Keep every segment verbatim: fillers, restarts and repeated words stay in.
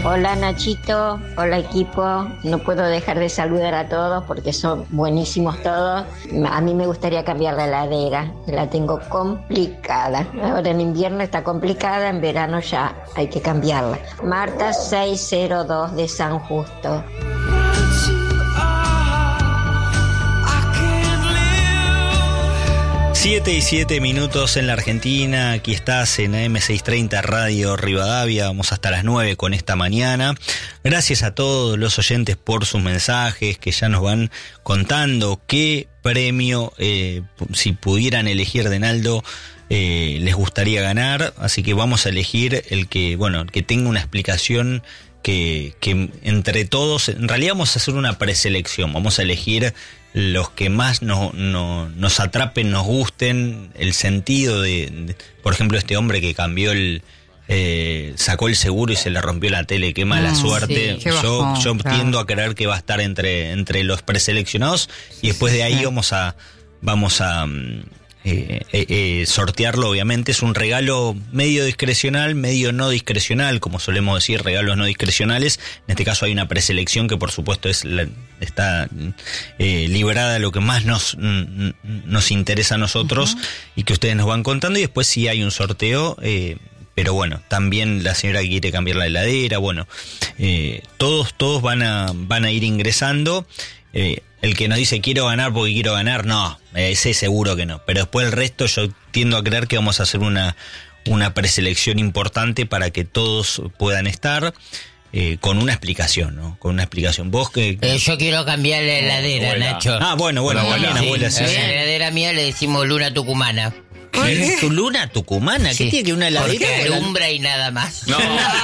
Hola Nachito, hola equipo, no puedo dejar de saludar a todos porque son buenísimos todos. A mí me gustaría cambiar la heladera, la tengo complicada. Ahora en invierno está complicada, en verano ya hay que cambiarla. Marta seis cero dos de San Justo. Siete y siete minutos en la Argentina, aquí estás en A M seiscientos treinta Radio Rivadavia, vamos hasta las nueve con esta mañana. Gracias a todos los oyentes por sus mensajes que ya nos van contando qué premio, eh, si pudieran elegir de Naldo, eh, les gustaría ganar, así que vamos a elegir el que, bueno, que tenga una explicación que, que entre todos, en realidad vamos a hacer una preselección, vamos a elegir los que más no, no, nos atrapen, nos gusten, el sentido de, de, por ejemplo, este hombre que cambió el, eh, sacó el seguro y se le rompió la tele, qué mala mm, suerte. Sí, qué bajón, yo yo claro. tiendo a creer que va a estar entre, entre los preseleccionados y después de ahí sí. vamos a, vamos a eh, eh, eh, sortearlo, obviamente. Es un regalo medio discrecional, medio no discrecional, como solemos decir, regalos no discrecionales. En este caso hay una preselección que por supuesto es la, está eh, liberada de lo que más nos, n- nos interesa a nosotros uh-huh. y que ustedes nos van contando, y después sí hay un sorteo, eh, pero bueno, también la señora que quiere cambiar la heladera, bueno, eh, todos, todos van a, van a ir ingresando. Eh, el que nos dice quiero ganar porque quiero ganar, no, ese seguro que no, pero después el resto yo tiendo a creer que vamos a hacer una, una preselección importante para que todos puedan estar. Eh, con una explicación, ¿no? Con una explicación. Vos que... Eh, yo quiero cambiar la heladera, abuela. Nacho. Ah, bueno, bueno, bueno, también, sí, abuela. Sí. A la heladera mía le decimos luna tucumana. ¿Qué? ¿Tu luna tucumana? Sí. ¿Qué tiene que una heladera? Porque alumbra y nada más. No.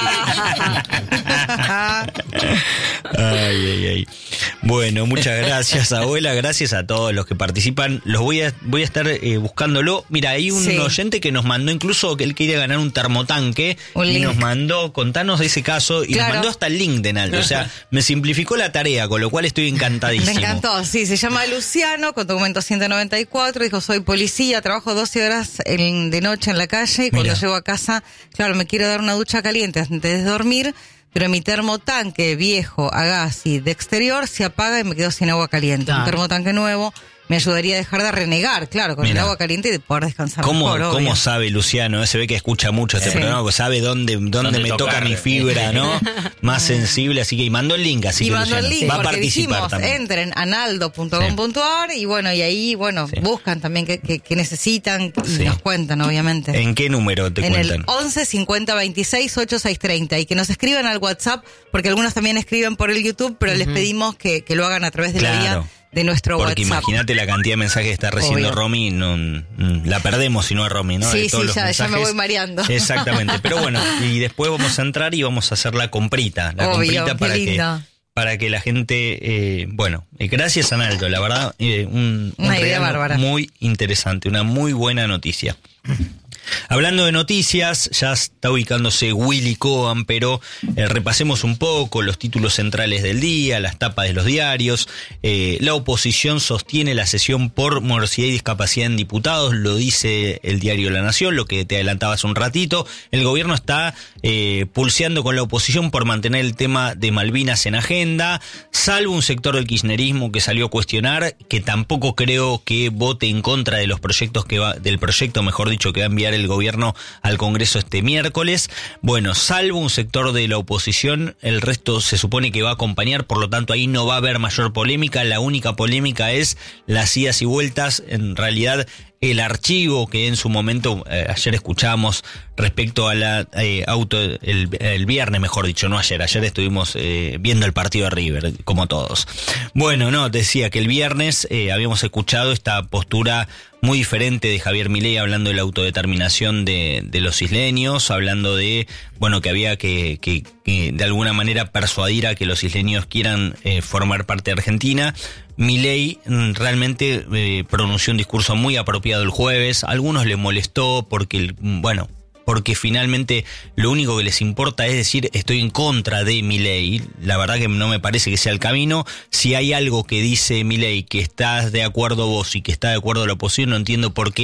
Ay, ay, ay. Bueno, muchas gracias, abuela. Gracias a todos los que participan. Los voy a, voy a estar eh, buscándolo. Mira, hay un sí. oyente que nos mandó incluso que él quería ganar un termotanque. Un y link. Nos mandó, contanos de ese caso, y claro. nos mandó hasta el link de Naldo. O sea, me simplificó la tarea, con lo cual estoy encantadísimo. Me encantó, sí. Se llama Luciano, con documento ciento noventa y cuatro. Dijo, soy policía, trabajo doce horas en, de noche en la calle, y cuando Mira. llego a casa, claro, me quiero dar una ducha caliente antes de dormir, pero mi termotanque viejo a gas y de exterior se apaga y me quedo sin agua caliente. Ah. Un termotanque nuevo me ayudaría a dejar de renegar, claro, con Mira. el agua caliente y de poder descansar ¿Cómo, mejor, ¿Cómo obvio. sabe Luciano? Se ve que escucha mucho este sí. programa, sabe dónde, dónde, dónde me toca mi fibra, ¿no? Más sensible, así que y mandó el link, así y que mandó Luciano el link, va a participar dijimos, también. Entren a naldo punto com punto a r y bueno, y ahí, bueno, sí. buscan también qué, qué, qué necesitan y sí. nos cuentan, obviamente. ¿En qué número te en cuentan? En el once cincuenta veintiséis ochenta y seis treinta, y que nos escriban al WhatsApp, porque algunos también escriben por el YouTube, pero uh-huh. les pedimos que, que lo hagan a través de claro. la vía de nuestro Porque WhatsApp. Porque imagínate la cantidad de mensajes que está recibiendo Obvio. Romy, no, la perdemos si no es Romy, ¿no? Sí, sí, ya, ya me voy mareando. Exactamente, pero bueno, y después vamos a entrar y vamos a hacer la comprita, la Obvio, comprita para lindo. que para que la gente, eh, bueno, eh, gracias a Naldo, la verdad, eh, un, un Una idea bárbara. Muy interesante, una muy buena noticia. Hablando de noticias, ya está ubicándose Willy Cohen, pero eh, repasemos un poco los títulos centrales del día, las tapas de los diarios. Eh, la oposición sostiene la sesión por morosidad y discapacidad en diputados, lo dice el diario La Nación, lo que te adelantaba hace un ratito. El gobierno está eh, pulseando con la oposición por mantener el tema de Malvinas en agenda, salvo un sector del kirchnerismo que salió a cuestionar, que tampoco creo que vote en contra de los proyectos que va, del proyecto, mejor dicho, que va a enviar el gobierno al Congreso este miércoles. Bueno, salvo un sector de la oposición, el resto se supone que va a acompañar, por lo tanto ahí no va a haber mayor polémica. La única polémica es las idas y vueltas, en realidad el archivo que en su momento, eh, ayer escuchamos respecto a la eh, auto, el, el viernes mejor dicho, no ayer, ayer estuvimos eh, viendo el partido de River, como todos. Bueno, no, decía que el viernes eh, habíamos escuchado esta postura muy diferente de Javier Milei hablando de la autodeterminación de, de los isleños, hablando de, bueno, que había que, que, que de alguna manera persuadir a que los isleños quieran eh, formar parte de Argentina. Milei realmente eh, pronunció un discurso muy apropiado el jueves. A algunos les molestó porque, bueno, porque finalmente lo único que les importa es decir estoy en contra de Milei. La verdad que no me parece que sea el camino. Si hay algo que dice Milei que estás de acuerdo vos y que está de acuerdo la oposición, no entiendo por qué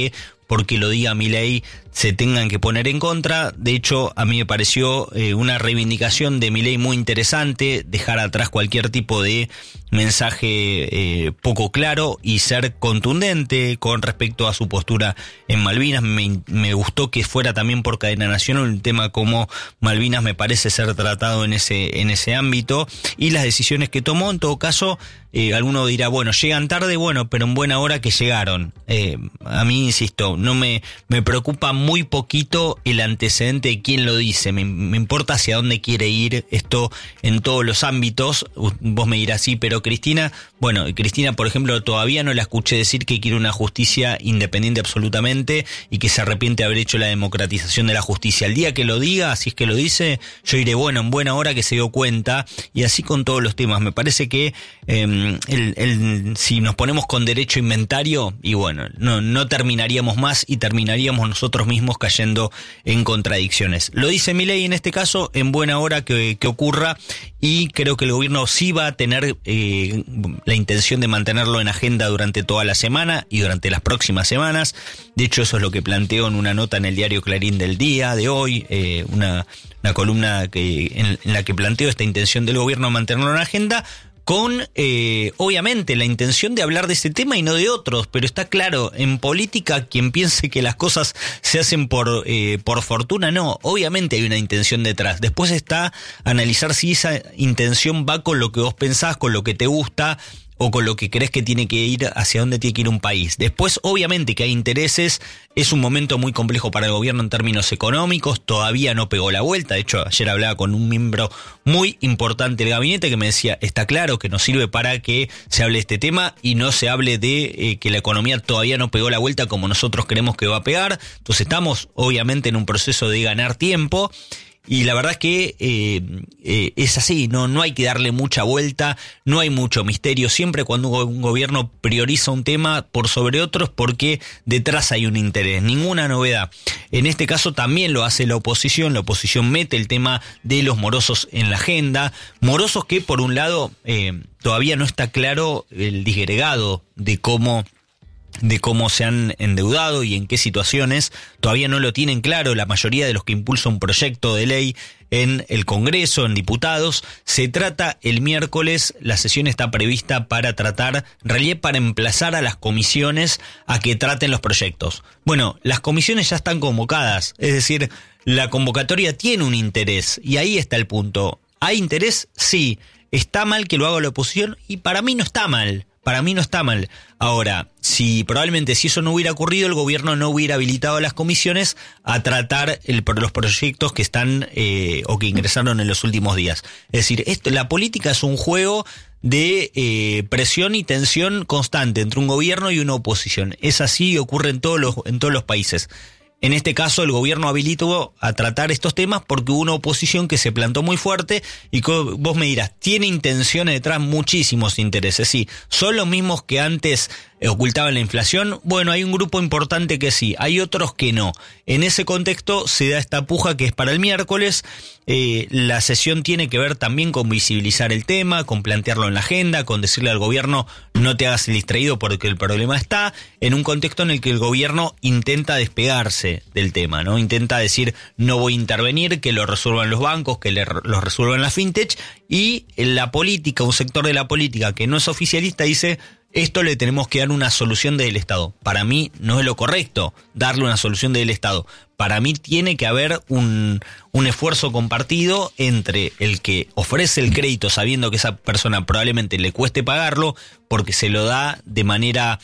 porque lo diga Milei se tengan que poner en contra. De hecho, a mí me pareció eh, una reivindicación de Milei muy interesante, dejar atrás cualquier tipo de mensaje eh, poco claro y ser contundente con respecto a su postura en Malvinas. Me, me gustó que fuera también por Cadena Nacional un tema como Malvinas, me parece ser tratado en ese, en ese ámbito, y las decisiones que tomó. En todo caso, eh, alguno dirá, bueno, llegan tarde, bueno, pero en buena hora que llegaron. Eh, a mí, insisto, no me, me preocupa muy poquito el antecedente de quién lo dice, me, me importa hacia dónde quiere ir esto en todos los ámbitos. Vos me dirás, sí, pero Cristina, bueno, Cristina, por ejemplo, todavía no la escuché decir que quiere una justicia independiente absolutamente y que se arrepiente de haber hecho la democratización de la justicia. El día que lo diga, si es que lo dice, yo iré, bueno, en buena hora que se dio cuenta, y así con todos los temas. Me parece que eh, el, el, si nos ponemos con derecho inventario, y bueno, no, no terminaríamos más y terminaríamos nosotros mismos cayendo en contradicciones. Lo dice Milei en este caso, en buena hora que, que ocurra, y creo que el gobierno sí va a tener eh, la intención de mantenerlo en agenda durante toda la semana y durante las próximas semanas. De hecho, eso es lo que planteo en una nota en el diario Clarín del día de hoy, eh, una, una columna que, en, en la que planteo esta intención del gobierno de mantenerlo en agenda, con eh, obviamente la intención de hablar de ese tema y no de otros, pero está claro, en política quien piense que las cosas se hacen por eh, por fortuna, no, obviamente hay una intención detrás. Después está analizar si esa intención va con lo que vos pensás, con lo que te gusta, o con lo que crees que tiene que ir, hacia dónde tiene que ir un país. Después, obviamente que hay intereses, es un momento muy complejo para el gobierno en términos económicos, todavía no pegó la vuelta. De hecho, ayer hablaba con un miembro muy importante del gabinete que me decía, está claro que nos sirve para que se hable de este tema y no se hable de eh, que la economía todavía no pegó la vuelta como nosotros creemos que va a pegar. Entonces estamos obviamente en un proceso de ganar tiempo. Y la verdad es que eh, eh, es así, no, no hay que darle mucha vuelta, no hay mucho misterio. Siempre cuando un gobierno prioriza un tema por sobre otros, porque detrás hay un interés, ninguna novedad. En este caso también lo hace la oposición, la oposición mete el tema de los morosos en la agenda, morosos que por un lado eh, todavía no está claro el disgregado de cómo... de cómo se han endeudado y en qué situaciones, todavía no lo tienen claro la mayoría de los que impulsan un proyecto de ley en el Congreso, en diputados. Se trata el miércoles, la sesión está prevista para tratar, en realidad para emplazar a las comisiones a que traten los proyectos. Bueno, las comisiones ya están convocadas, es decir, la convocatoria tiene un interés, y ahí está el punto. ¿Hay interés? Sí. ¿Está mal que lo haga la oposición? Y para mí no está mal. Para mí no está mal. Ahora, si probablemente si eso no hubiera ocurrido, el gobierno no hubiera habilitado a las comisiones a tratar el, los proyectos que están eh, o que ingresaron en los últimos días. Es decir, esto, la política es un juego de eh, presión y tensión constante entre un gobierno y una oposición. Es así y ocurre en todos los, en todos los países. En este caso, el gobierno habilitó a tratar estos temas porque hubo una oposición que se plantó muy fuerte y vos me dirás, tiene intenciones detrás, muchísimos intereses, sí. ¿Son los mismos que antes ocultaban la inflación? Bueno, hay un grupo importante que sí, hay otros que no. En ese contexto se da esta puja que es para el miércoles. Eh, la sesión tiene que ver también con visibilizar el tema, con plantearlo en la agenda, con decirle al gobierno no te hagas el distraído porque el problema está, en un contexto en el que el gobierno intenta despegarse del tema, ¿no? Intenta decir no voy a intervenir, que lo resuelvan los bancos, que le, lo resuelvan las fintech, y la política, un sector de la política que no es oficialista dice esto le tenemos que dar una solución del Estado. Para mí no es lo correcto darle una solución del Estado. Para mí tiene que haber un, un esfuerzo compartido entre el que ofrece el crédito sabiendo que esa persona probablemente le cueste pagarlo porque se lo da de manera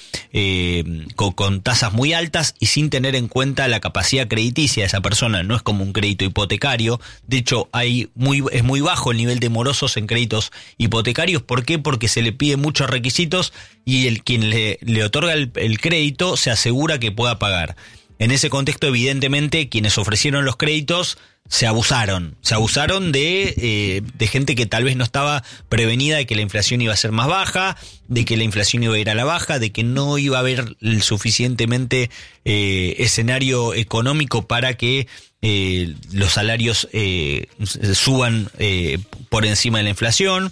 eh, con, con tasas muy altas y sin tener en cuenta la capacidad crediticia de esa persona. No es como un crédito hipotecario. De hecho, hay muy es muy bajo el nivel de morosos en créditos hipotecarios. ¿Por qué? Porque se le pide muchos requisitos y el quien le, le otorga el, el crédito se asegura que pueda pagar. En ese contexto, evidentemente, quienes ofrecieron los créditos se abusaron. Se abusaron de, eh, de gente que tal vez no estaba prevenida de que la inflación iba a ser más baja, de que la inflación iba a ir a la baja, de que no iba a haber el suficientemente eh, escenario económico para que eh, los salarios eh, suban eh, por encima de la inflación.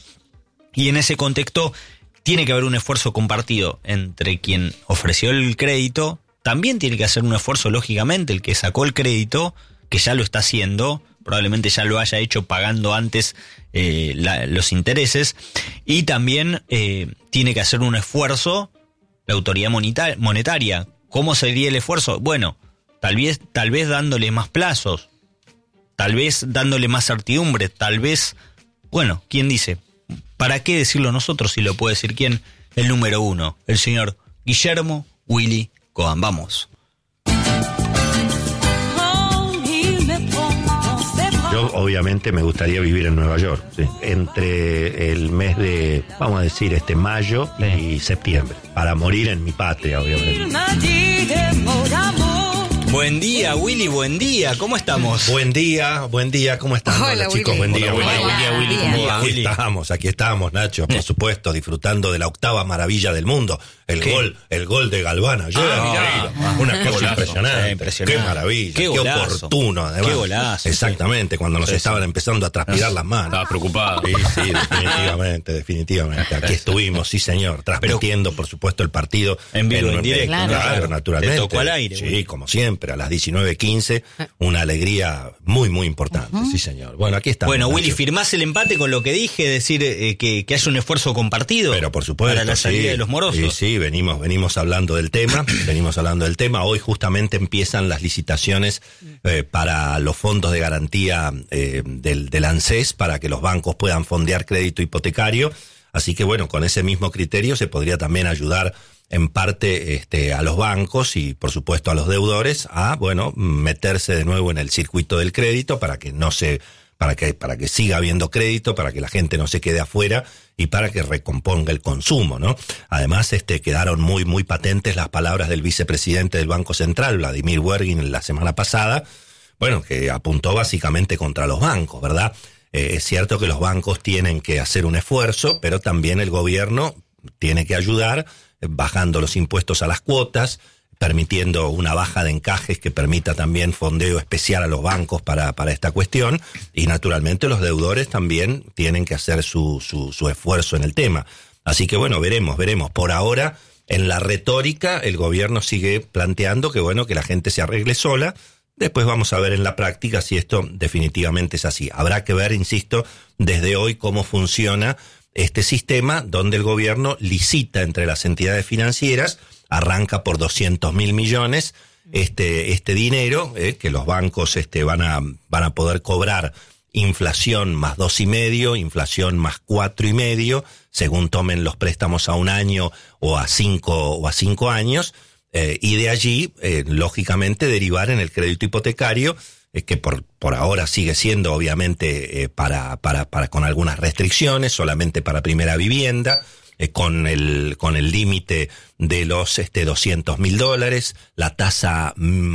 Y en ese contexto tiene que haber un esfuerzo compartido entre quien ofreció el crédito, también tiene que hacer un esfuerzo, lógicamente, el que sacó el crédito, que ya lo está haciendo, probablemente ya lo haya hecho pagando antes eh, la, los intereses, y también eh, tiene que hacer un esfuerzo la autoridad monetaria. ¿Cómo sería el esfuerzo? Bueno, tal vez, tal vez dándole más plazos, tal vez dándole más certidumbre, tal vez, bueno, ¿quién dice? ¿Para qué decirlo nosotros si lo puede decir quién? El número uno, el señor Guillermo Willy Cohan. Vamos. Yo obviamente me gustaría vivir en Nueva York, sí, entre el mes de, vamos a decir, este mayo y septiembre, para morir en mi patria, obviamente. Buen día, Willy, buen día, ¿cómo estamos? Buen día, buen día, ¿cómo están? Hola, Hola, chicos, Willy. buen día, Hola, buen buen día, Willy, ¿cómo va, Aquí Willy? estamos, aquí estamos, Nacho, por supuesto, disfrutando de la octava maravilla del mundo, el ¿Qué? gol, el gol de Galván ayer, Ah, mirá, una qué cosa golazo, impresionante, sí, impresionante. qué maravilla, Qué qué, golazo. oportuno, además. Qué golazo, Exactamente, cuando nos Sí, sí. estaban empezando a transpirar las manos. Estaba preocupado. Sí, sí, definitivamente, definitivamente. Aquí estuvimos, sí señor, transmitiendo, por supuesto, el partido. En vivo, en directo, Claro, claro. naturalmente. Te tocó al aire, Sí, Willy. como siempre, a las diecinueve quince, una alegría muy, muy importante, sí señor. Bueno, aquí estamos. Bueno, Willy, Nacho. ¿firmás el empate con lo que dije? Decir eh, que, que haya un esfuerzo compartido. Pero por supuesto, para la salida sí. de los morosos. Sí, sí, venimos, venimos hablando del tema, venimos hablando del tema. Hoy justamente empiezan las licitaciones eh, para los fondos de garantía eh, del, del ANSES, para que los bancos puedan fondear crédito hipotecario. Así que bueno, con ese mismo criterio se podría también ayudar en parte este, a los bancos y por supuesto a los deudores a, bueno, meterse de nuevo en el circuito del crédito para que no se, para que, para que siga habiendo crédito, para que la gente no se quede afuera y para que recomponga el consumo, ¿no? Además, este, quedaron muy, muy patentes las palabras del vicepresidente del Banco Central, Vladimir Wergin, la semana pasada, bueno, que apuntó básicamente contra los bancos, ¿verdad? Eh, es cierto que los bancos tienen que hacer un esfuerzo, pero también el gobierno tiene que ayudar bajando los impuestos a las cuotas, permitiendo una baja de encajes que permita también fondeo especial a los bancos para, para esta cuestión, y naturalmente los deudores también tienen que hacer su, su, su esfuerzo en el tema. Así que bueno, veremos, veremos. Por ahora, en la retórica, el gobierno sigue planteando que bueno, que la gente se arregle sola. Después vamos a ver en la práctica si esto definitivamente es así. Habrá que ver, insisto, desde hoy cómo funciona este sistema donde el gobierno licita entre las entidades financieras, arranca por doscientos mil millones este este dinero eh, que los bancos este van a van a poder cobrar inflación más dos y medio, inflación más cuatro y medio, según tomen los préstamos a un año o a cinco o a cinco años, eh, y de allí eh, lógicamente derivar en el crédito hipotecario, eh, que por por ahora sigue siendo obviamente eh, para para para con algunas restricciones, solamente para primera vivienda. Eh, con el con el límite de los este doscientos mil dólares, la tasa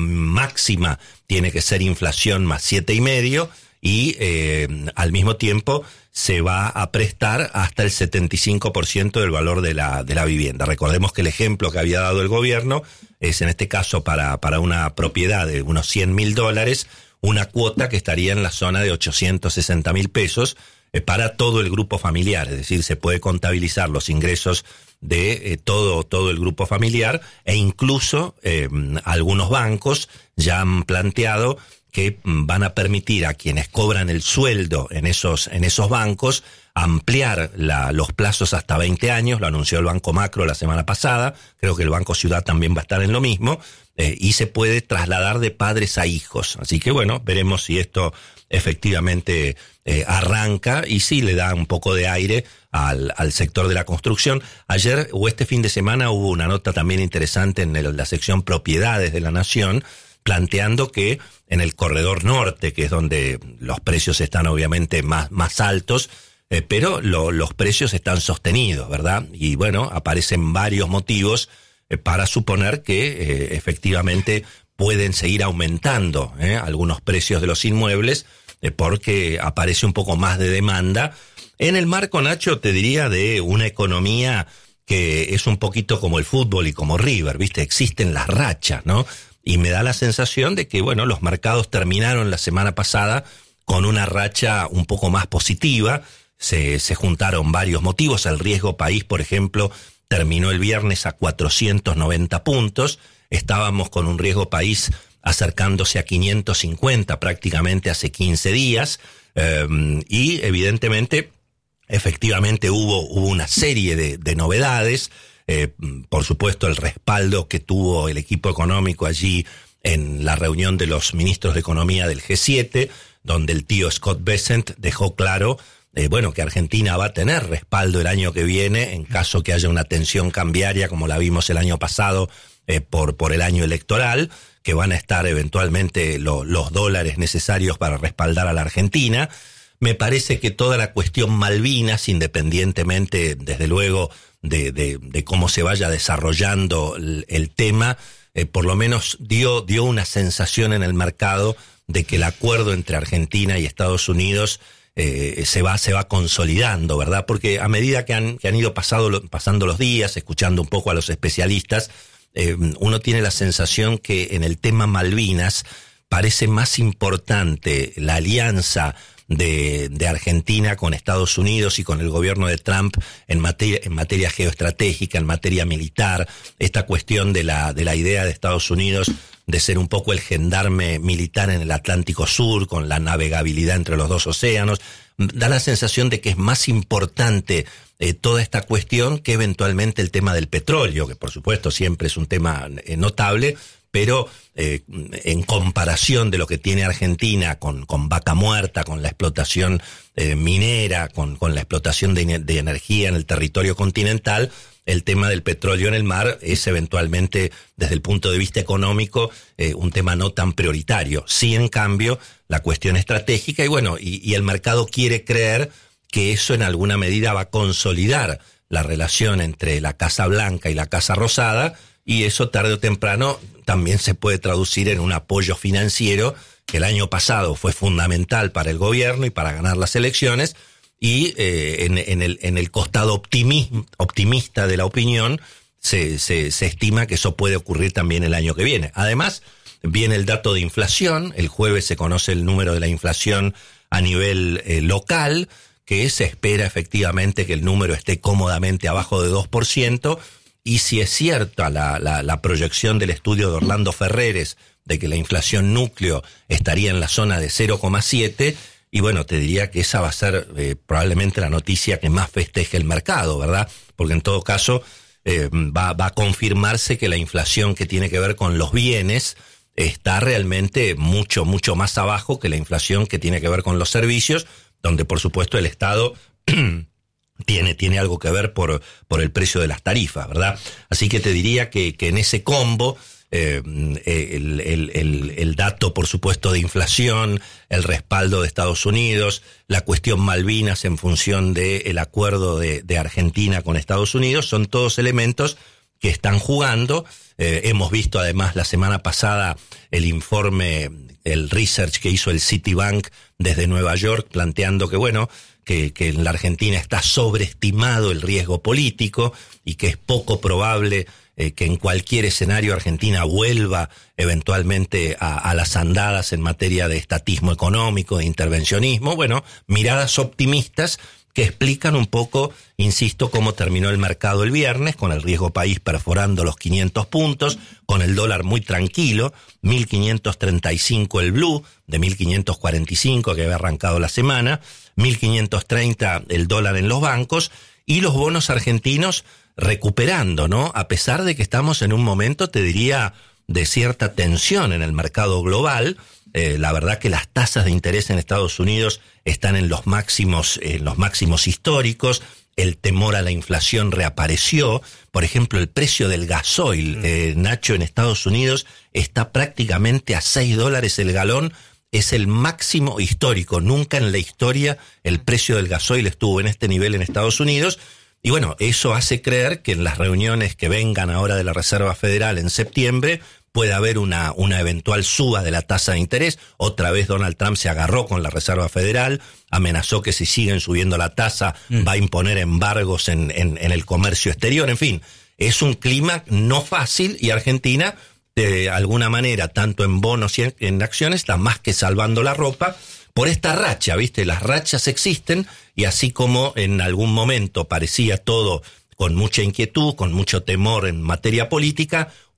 máxima tiene que ser inflación más siete y medio y eh, al mismo tiempo se va a prestar hasta el setenta y cinco por ciento del valor de la de la vivienda. Recordemos que el ejemplo que había dado el gobierno es en este caso para para una propiedad de unos cien mil dólares, una cuota que estaría en la zona de ochocientos sesenta mil pesos. Para todo el grupo familiar, es decir, se puede contabilizar los ingresos de eh, todo todo el grupo familiar, e incluso eh, algunos bancos ya han planteado que van a permitir a quienes cobran el sueldo en esos en esos bancos ampliar la, los plazos hasta veinte años. Lo anunció el Banco Macro la semana pasada, creo que el Banco Ciudad también va a estar en lo mismo, eh, y se puede trasladar de padres a hijos. Así que bueno, veremos si esto efectivamente eh, arranca y sí le da un poco de aire al, al sector de la construcción. Ayer o este fin de semana hubo una nota también interesante en el, la sección propiedades de La Nación, planteando que en el corredor norte, que es donde los precios están obviamente más, más altos, eh, pero lo, los precios están sostenidos, ¿verdad? Y bueno, aparecen varios motivos eh, para suponer que eh, efectivamente pueden seguir aumentando eh, algunos precios de los inmuebles, eh, porque aparece un poco más de demanda. En el marco, Nacho, te diría de una economía que es un poquito como el fútbol y como River, ¿viste? Existen las rachas, ¿no? Y me da la sensación de que, bueno, los mercados terminaron la semana pasada con una racha un poco más positiva. Se, se juntaron varios motivos. El riesgo país, por ejemplo, terminó el viernes a cuatrocientos noventa puntos. estábamos con un riesgo país acercándose a quinientos cincuenta prácticamente hace quince días, eh, y evidentemente, efectivamente hubo, hubo una serie de, de novedades, eh, por supuesto el respaldo que tuvo el equipo económico allí en la reunión de los ministros de Economía del G siete, donde el tío Scott Bessent dejó claro Eh, bueno, que Argentina va a tener respaldo el año que viene en caso que haya una tensión cambiaria como la vimos el año pasado eh, por, por el año electoral, que van a estar eventualmente lo, los dólares necesarios para respaldar a la Argentina. Me parece que toda la cuestión Malvinas, independientemente desde luego de, de, de cómo se vaya desarrollando el, el tema, eh, por lo menos dio, dio una sensación en el mercado de que el acuerdo entre Argentina y Estados Unidos Eh, se va se va consolidando, ¿verdad? Porque a medida que han, que han ido pasado, pasando los días, escuchando un poco a los especialistas, eh, uno tiene la sensación que en el tema Malvinas parece más importante la alianza de, de Argentina con Estados Unidos y con el gobierno de Trump en materia, en materia geoestratégica, en materia militar, esta cuestión de la, de la idea de Estados Unidos de ser un poco el gendarme militar en el Atlántico Sur, con la navegabilidad entre los dos océanos. Da la sensación de que es más importante eh, toda esta cuestión que eventualmente el tema del petróleo, que por supuesto siempre es un tema eh, notable, pero eh, en comparación de lo que tiene Argentina con, con Vaca Muerta, con la explotación eh, minera, con, con la explotación de, de energía en el territorio continental, el tema del petróleo en el mar es eventualmente, desde el punto de vista económico, eh, un tema no tan prioritario. Sí, en cambio, la cuestión estratégica, y bueno, y, y el mercado quiere creer que eso en alguna medida va a consolidar la relación entre la Casa Blanca y la Casa Rosada, y eso tarde o temprano también se puede traducir en un apoyo financiero que el año pasado fue fundamental para el gobierno y para ganar las elecciones. Y eh, en, en, el, en el costado optimismo, optimista de la opinión se, se, se estima que eso puede ocurrir también el año que viene. Además, viene el dato de inflación. El jueves se conoce el número de la inflación a nivel eh, local, que se espera efectivamente que el número esté cómodamente abajo de dos por ciento. Y si es cierta la, la, la proyección del estudio de Orlando Ferreres de que la inflación núcleo estaría en la zona de cero coma siete, y bueno, te diría que esa va a ser eh, probablemente la noticia que más festeje el mercado, ¿verdad? Porque en todo caso eh, va, va a confirmarse que la inflación que tiene que ver con los bienes está realmente mucho, mucho más abajo que la inflación que tiene que ver con los servicios, donde por supuesto el Estado tiene, tiene algo que ver por, por el precio de las tarifas, ¿verdad? Así que te diría que, que en ese combo, Eh, el, el, el, el dato, por supuesto, de inflación, el respaldo de Estados Unidos, la cuestión Malvinas en función del acuerdo de, de Argentina con Estados Unidos, son todos elementos que están jugando. Eh, hemos visto además la semana pasada el informe, el research que hizo el Citibank desde Nueva York, planteando que, bueno, que, que en la Argentina está sobreestimado el riesgo político y que es poco probable eh, que en cualquier escenario Argentina vuelva eventualmente a, a las andadas en materia de estatismo económico, de intervencionismo. Bueno, miradas optimistas que explican un poco, insisto, cómo terminó el mercado el viernes, con el riesgo país perforando los quinientos puntos, con el dólar muy tranquilo, mil quinientos treinta y cinco el blue, de mil quinientos cuarenta y cinco que había arrancado la semana, mil quinientos treinta el dólar en los bancos, y los bonos argentinos recuperando, ¿no? A pesar de que estamos en un momento, te diría, de cierta tensión en el mercado global. Eh, la verdad que las tasas de interés en Estados Unidos están en los máximos, en los máximos históricos. El temor a la inflación reapareció. Por ejemplo, el precio del gasoil, eh, Nacho, en Estados Unidos está prácticamente a seis dólares el galón. Es el máximo histórico. Nunca en la historia el precio del gasoil estuvo en este nivel en Estados Unidos. Y bueno, eso hace creer que en las reuniones que vengan ahora de la Reserva Federal en septiembre puede haber una, una eventual suba de la tasa de interés. Otra vez Donald Trump se agarró con la Reserva Federal, amenazó que si siguen subiendo la tasa mm. va a imponer embargos en, en, en el comercio exterior. En fin, es un clima no fácil y Argentina, de alguna manera, tanto en bonos y en, en acciones, está más que salvando la ropa por esta racha, ¿viste? Las rachas existen y así como en algún momento parecía todo con mucha inquietud, con mucho temor en materia política,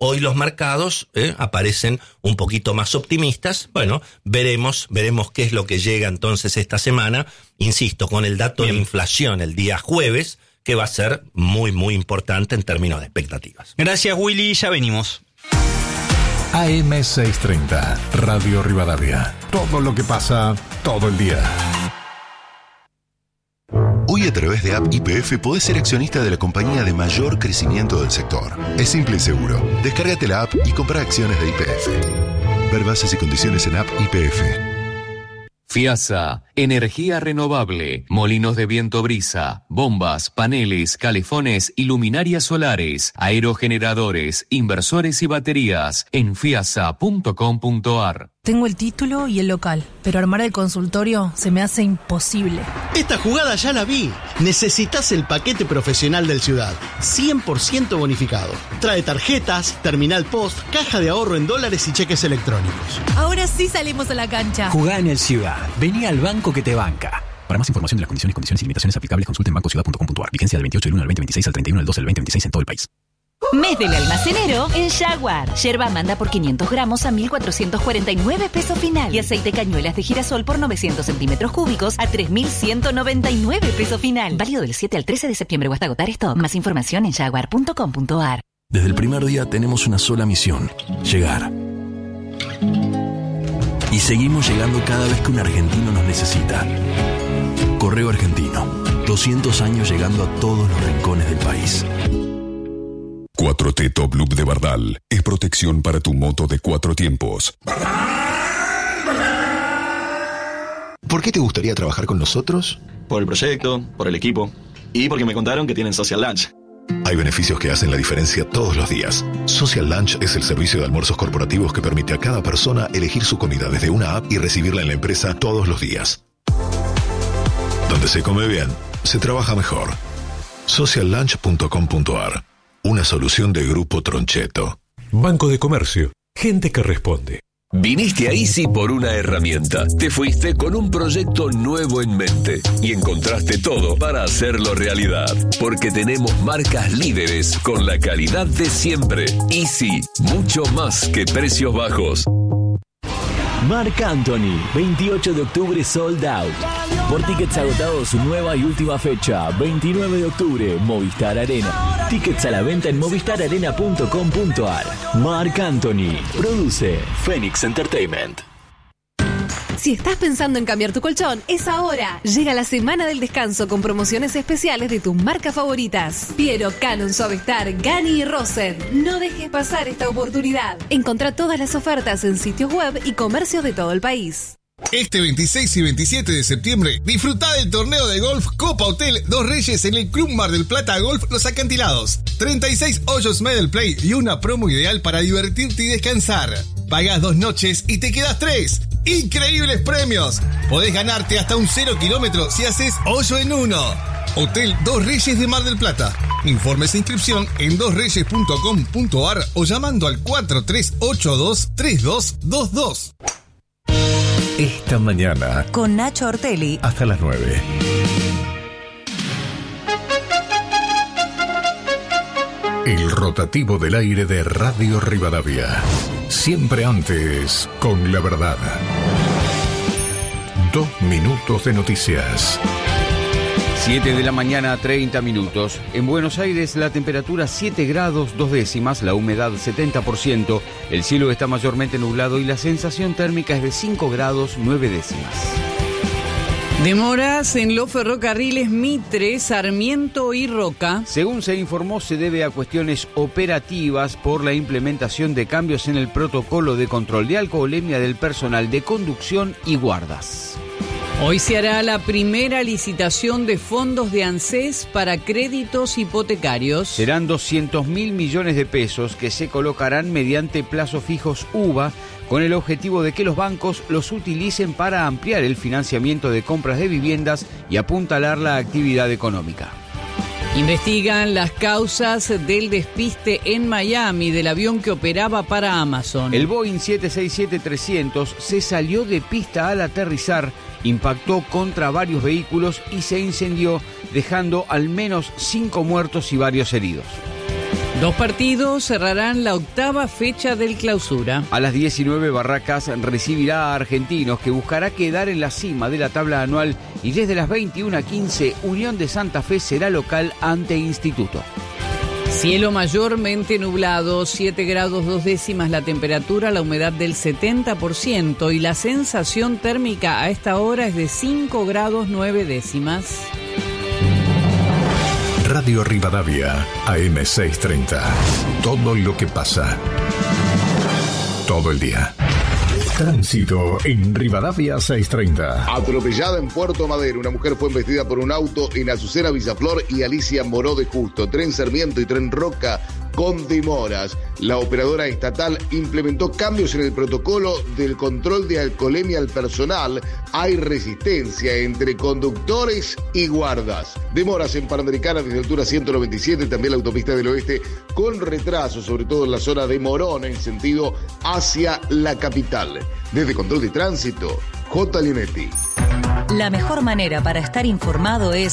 Hoy los mercados eh, aparecen un poquito más optimistas. Bueno, veremos, veremos qué es lo que llega entonces esta semana. Insisto, con el dato Bien. de inflación el día jueves, que va a ser muy, muy importante en términos de expectativas. Gracias, Willy. Ya venimos. A M seiscientos treinta, Radio Rivadavia. Todo lo que pasa, todo el día. Hoy a través de App Y P F podés ser accionista de la compañía de mayor crecimiento del sector. Es simple y seguro. Descárgate la app y compra acciones de Y P F. Ver bases y condiciones en App Y P F. FIASA, energía renovable, molinos de viento brisa, bombas, paneles, calefones y luminarias solares, aerogeneradores, inversores y baterías en fiasa punto com punto a r. Tengo el título y el local, pero armar el consultorio se me hace imposible. Esta jugada ya la vi. Necesitas el paquete profesional del Ciudad, cien por ciento bonificado. Trae tarjetas, terminal post, caja de ahorro en dólares y cheques electrónicos. Ahora sí salimos a la cancha. Jugá en el Ciudad. Vení al banco que te banca. Para más información de las condiciones, condiciones y limitaciones aplicables, consulte en banco ciudad punto com punto a r. Vigencia del veintiocho del uno al veinte veintiséis al treinta y uno del doce del veinte veintiséis en todo el país. Mes del almacenero en Jaguar. Yerba manda por quinientos gramos a mil cuatrocientos cuarenta y nueve pesos final. Y aceite cañuelas de girasol por novecientos centímetros cúbicos a tres mil ciento noventa y nueve pesos final. Válido del siete al trece de septiembre o hasta agotar stock. Más información en jaguar punto com punto a r. Desde el primer día tenemos una sola misión: llegar. Y seguimos llegando cada vez que un argentino nos necesita. Correo Argentino. doscientos años llegando a todos los rincones del país. cuatro T Top Loop de Bardal es protección para tu moto de cuatro tiempos. ¿Por qué te gustaría trabajar con nosotros? Por el proyecto, por el equipo y porque me contaron que tienen Social Lunch. Hay beneficios que hacen la diferencia todos los días. Social Lunch es el servicio de almuerzos corporativos que permite a cada persona elegir su comida desde una app y recibirla en la empresa todos los días. Donde se come bien, se trabaja mejor. social lunch punto com punto a r. Una solución de Grupo Troncheto. Banco de Comercio. Gente que responde. Viniste a Easy por una herramienta. Te fuiste con un proyecto nuevo en mente y encontraste todo para hacerlo realidad. Porque tenemos marcas líderes con la calidad de siempre. Easy, mucho más que precios bajos. Marc Anthony, veintiocho de octubre sold out. Por tickets agotados, su nueva y última fecha, veintinueve de octubre, Movistar Arena. Tickets a la venta en movistar arena punto com punto a r. Marc Anthony, produce Phoenix Entertainment. Si estás pensando en cambiar tu colchón, es ahora. Llega la semana del descanso con promociones especiales de tus marcas favoritas. Piero, Canon, Suavestar, Gani y Rosen. No dejes pasar esta oportunidad. Encontrá todas las ofertas en sitios web y comercios de todo el país. Este veintiséis y veintisiete de septiembre, disfrutá del torneo de golf Copa Hotel Dos Reyes en el Club Mar del Plata Golf Los Acantilados. treinta y seis hoyos medal play y una promo ideal para divertirte y descansar. Pagás dos noches y te quedas tres. ¡Increíbles premios! Podés ganarte hasta un cero kilómetro si haces hoyo en uno. Hotel Dos Reyes de Mar del Plata. Informes e inscripción en dos reyes punto com punto a r o llamando al cuatro tres ocho dos tres dos dos dos. Esta mañana con Nacho Ortelli hasta las nueve. El rotativo del aire de Radio Rivadavia. Siempre antes con la verdad. Dos minutos de noticias. siete de la mañana, treinta minutos. En Buenos Aires la temperatura siete grados dos décimas, la humedad setenta por ciento, el cielo está mayormente nublado y la sensación térmica es de cinco grados nueve décimas. Demoras en los ferrocarriles Mitre, Sarmiento y Roca. Según se informó, se debe a cuestiones operativas por la implementación de cambios en el protocolo de control de alcoholemia del personal de conducción y guardas. Hoy se hará la primera licitación de fondos de ANSES para créditos hipotecarios. Serán doscientos mil millones de pesos que se colocarán mediante plazos fijos U V A con el objetivo de que los bancos los utilicen para ampliar el financiamiento de compras de viviendas y apuntalar la actividad económica. Investigan las causas del despiste en Miami del avión que operaba para Amazon. El Boeing siete seis siete trescientos se salió de pista al aterrizar, impactó contra varios vehículos y se incendió, dejando al menos cinco muertos y varios heridos. Dos partidos cerrarán la octava fecha del Clausura. A las diecinueve, Barracas recibirá a Argentinos, que buscará quedar en la cima de la tabla anual, y desde las veintiuna quince, Unión de Santa Fe será local ante Instituto. Cielo mayormente nublado, siete grados dos décimas la temperatura, la humedad del setenta por ciento y la sensación térmica a esta hora es de cinco grados nueve décimas. Radio Rivadavia, A M seiscientos treinta. Todo lo que pasa. Todo el día. Tránsito en Rivadavia seiscientos treinta. Atropellada en Puerto Madero, una mujer fue embestida por un auto en Azucena, Villaflor y Alicia Moró de Justo. Tren Sarmiento y Tren Roca con demoras. La operadora estatal implementó cambios en el protocolo del control de alcoholemia al personal. Hay resistencia entre conductores y guardas. Demoras en Panamericana desde altura ciento noventa y siete, también la autopista del oeste con retraso, sobre todo en la zona de Morón en sentido hacia la capital. Desde Control de Tránsito, J. Linetti. La mejor manera para estar informado es